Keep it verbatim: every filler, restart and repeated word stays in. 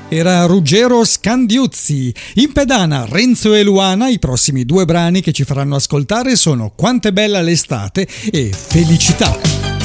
Era Ruggero Scandiuzzi. In pedana Renzo e Luana. I prossimi due brani che ci faranno ascoltare sono Quant'è bella l'estate e Felicità.